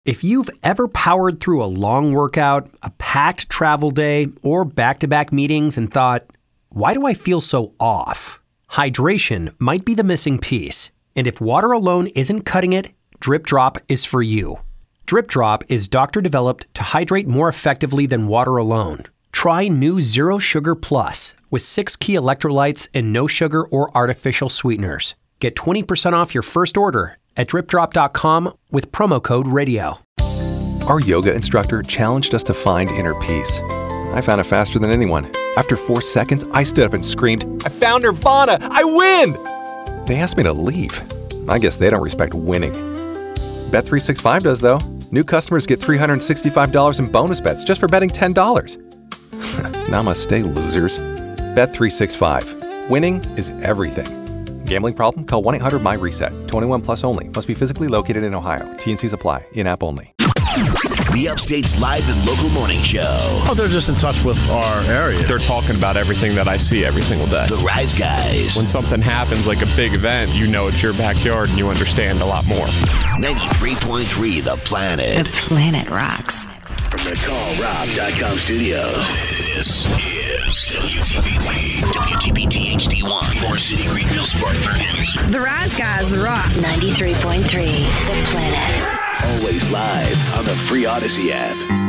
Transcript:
If you've ever powered through a long workout, a packed travel day, or back-to-back meetings and thought, why do I feel so off? Hydration might be the missing piece. And if water alone isn't cutting it, Drip Drop is for you. Drip Drop is doctor-developed to hydrate more effectively than water alone. Try new Zero Sugar Plus with 6 key electrolytes and no sugar or artificial sweeteners. Get 20% off your first order at dripdrop.com with promo code RADIO. Our yoga instructor challenged us to find inner peace. I found it faster than anyone. After 4 seconds, I stood up and screamed, "I found Nirvana! I win!" They asked me to leave. I guess they don't respect winning. Bet365 does, though. New customers get $365 in bonus bets just for betting $10. Namaste, losers. Bet365. Winning is everything. Gambling problem? Call 1-800-MY-RESET. 21 plus only. Must be physically located in Ohio. T&Cs apply. In-app only. The Upstate's live and local morning show. Oh, they're just in touch with our area. They're talking about everything that I see every single day. The Rise Guys. When something happens, like a big event, you know it's your backyard and you understand a lot more. 93.3 The Planet. The Planet rocks. From the CallRob.com studios. This is WTBT HD1. Moore City, Greenville, Spartanburg, Henderson. The Rise Guys rock. 93.3 The Planet. Always live on the free Odyssey app.